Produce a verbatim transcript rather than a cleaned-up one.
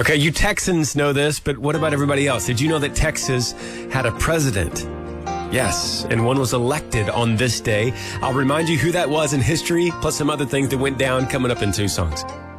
Okay, you Texans know this, but what about everybody else? Did you know that Texas had a president? Yes, and one was elected on this day. I'll remind you who that was in history, plus some other things that went down coming up in two songs.